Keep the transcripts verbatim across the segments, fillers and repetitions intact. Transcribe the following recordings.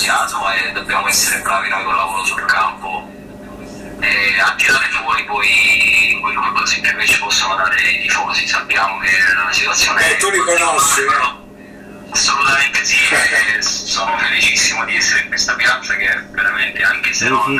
entusiasmo e dobbiamo essere bravi noi col lavoro sul campo e a tirare fuori poi quei così che invece possono dare i tifosi. Sappiamo che la situazione eh, tu li conosci, eh? Assolutamente sì, e sono felicissimo di essere in questa piazza che veramente, anche se non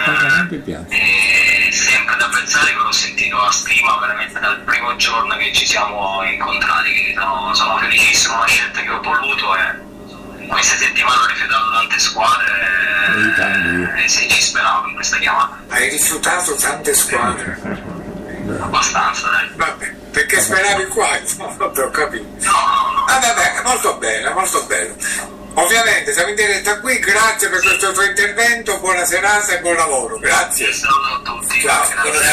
è sempre da pensare, che ho sentito la stima veramente dal primo giorno che ci siamo incontrati, quindi sono, sono felicissimo, una scelta che ho voluto e queste settimane ho rifiutato tante squadre e, e se ci speravo in questa chiamata. Hai rifiutato tante squadre? Abbastanza, dai. Vabbè, perché speravi qua? No, ho capito. No, no, no. Ah, vabbè, molto bello, molto bello. Ovviamente siamo in diretta qui, grazie per questo tuo intervento, buona serata e buon lavoro, grazie. Saluto a tutti. Ciao,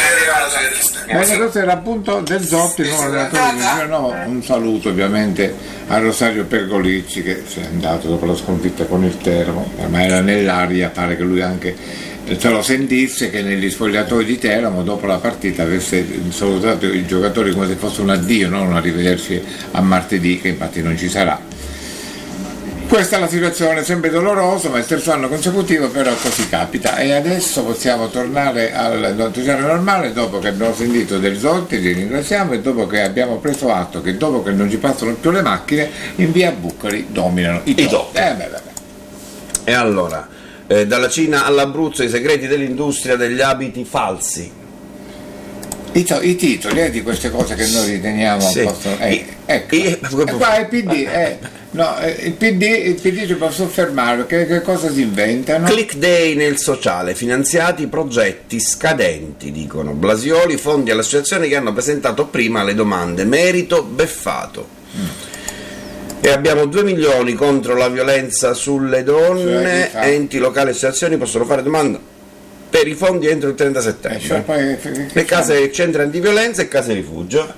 Bene, questo era appunto Del Zotti, nuovo allenatore di Genova. Un saluto ovviamente a Rosario Pergolizzi che si è andato dopo la sconfitta con il Teramo, ma era nell'aria, pare che lui anche se lo sentisse, che negli spogliatoi di Teramo dopo la partita avesse salutato i giocatori come se fosse un addio, non un arrivederci a martedì, che infatti non ci sarà. Questa è la situazione, sempre dolorosa, ma è il terzo anno consecutivo, però così capita. E adesso possiamo tornare al noticiario normale, dopo che abbiamo sentito Del Zotti, li ringraziamo, e dopo che abbiamo preso atto che dopo che non ci passano più le macchine, in via Buccari dominano i top. Eh, beh, beh. E allora, eh, dalla Cina all'Abruzzo, i segreti dell'industria degli abiti falsi. I, to- i titoli eh, di queste cose che noi riteniamo sì. possono, eh, ecco. I, e qua è il P D, eh, no, eh, il P D, il P D ci può soffermare, che, che cosa si inventano? Click day nel sociale, finanziati progetti scadenti, dicono Blasioli, fondi alle associazioni che hanno presentato prima le domande, merito beffato. Mm. E abbiamo due milioni contro la violenza sulle donne, cioè, enti locali e associazioni possono fare domanda per i fondi entro il trenta settembre, cioè, poi, che, le case, centri antiviolenza e case rifugio.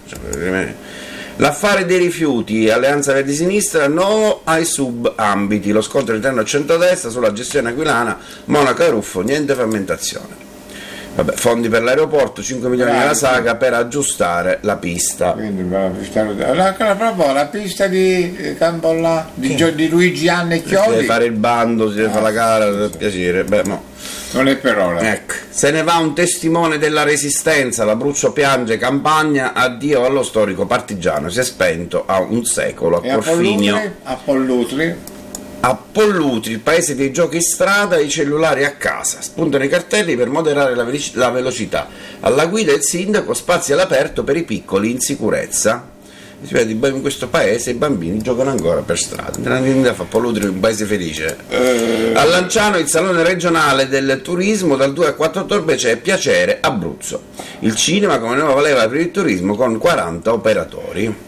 L'affare dei rifiuti, Alleanza Verdi Sinistra, no ai subambiti, lo scontro interno a centrodestra sulla gestione aquilana, Monaco e Ruffo, niente frammentazione. Vabbè, fondi per l'aeroporto, cinque milioni nella saga per aggiustare la pista. Quindi la pista, la, la, proprio, la pista di Campolla, di, sì. di Luigi Anne e Chiodi. Si deve fare il bando, si deve ah, fare la gara, per sì. piacere. Beh, mo. Non è per ora. Ecco. Se ne va un testimone della resistenza, l'Abruzzo piange campagna, addio allo storico partigiano, si è spento a un secolo, a e Corfinio. A Pollutri. A Pollutri, il paese dei giochi in strada, i cellulari a casa, spuntano i cartelli per moderare la, velic- la velocità. Alla guida il sindaco, spazi all'aperto per i piccoli in sicurezza. In questo paese i bambini giocano ancora per strada. Fa Pollutri un paese felice. Eh. A Lanciano il salone regionale del turismo dal due al quattro ottobre c'è Piacere Abruzzo. Il cinema come nuova leva per il turismo con quaranta operatori.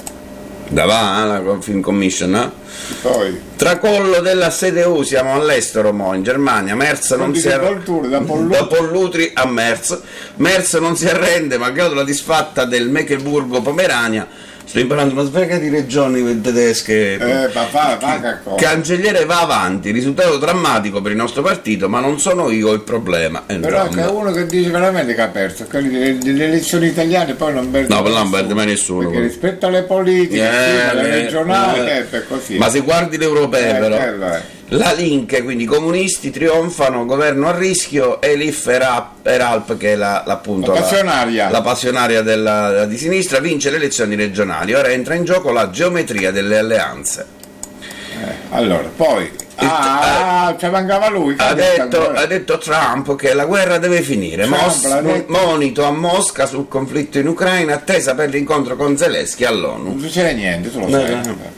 Da va la Film Commission, eh? Poi. Tracollo della C D U, siamo all'estero mo, in Germania. Merz non si arrende, da, da Pollutri a Merz. Merz non si arrende malgrado la disfatta del Mecklenburgo-Pomerania. Sto imparando una svega di regioni tedesche. Eh, ma fa, fa Cancelliere va avanti, risultato drammatico per il nostro partito, ma non sono io il problema. Eh, Però che è uno che dice veramente che ha perso, quelli delle, delle elezioni italiane poi non perde no, non perde mai nessuno. Perché poi. Rispetto alle politiche, eh, sì, alle eh, regionali, eh, è così. Ma se guardi le europee eh, però. La Link, quindi i comunisti trionfano, governo a rischio, Elif Eralp, che è la, appunto, la passionaria, la, la passionaria della, di sinistra, vince le elezioni regionali. Ora entra in gioco la geometria delle alleanze. Eh, allora, poi ah, eh, ci mancava lui. Ha detto, ha detto Trump che la guerra deve finire. Mos, monito a Mosca sul conflitto in Ucraina, attesa per l'incontro con Zelensky all'ONU. Non succede niente, tu lo sai. No, no.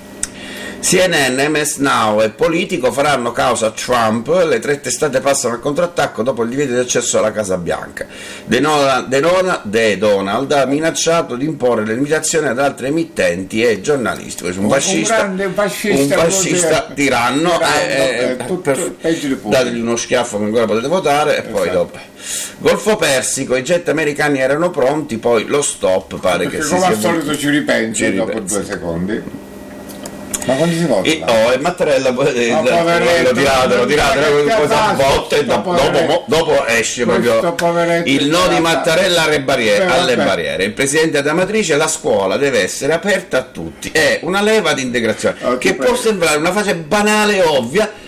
C N N, M S Now e Politico faranno causa a Trump, le tre testate passano al contrattacco dopo il divieto di accesso alla Casa Bianca. De, Nona, De, Nona, De Donald ha minacciato di imporre le limitazioni ad altri emittenti e giornalisti. Un, un fascista, grande fascista, un fascista tiranno, tiranno eh, tutto, per, dategli uno schiaffo che ancora potete votare, e poi dopo. Golfo Persico, i jet americani erano pronti, poi lo stop pare perché che come si al sia solito ci ripensi ci dopo ripensi. due secondi. Ma quando si vota? E, oh, e Mattarella eh, oh, lo tirate, lo tirate, cosa botte e dopo, dopo, dopo esce proprio il no di Mattarella alle barriere, alle barriere. Il presidente Adamatrice, la scuola deve essere aperta a tutti, è una leva di integrazione, okay, che può sembrare una fase banale e ovvia,